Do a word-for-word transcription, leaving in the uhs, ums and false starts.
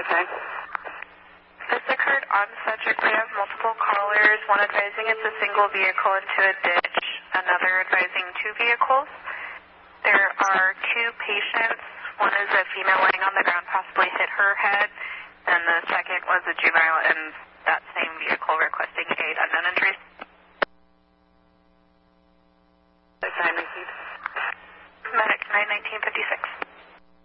Okay. This occurred on subject. We have multiple callers, one advising it's a single vehicle into a ditch, another advising two vehicles. There are two patients. One is a female laying on the ground, possibly hit her head, and the second was a juvenile in that same vehicle requesting